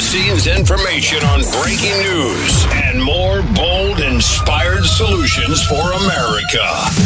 behind-the-scenes information on breaking news and more bold, inspired solutions for America.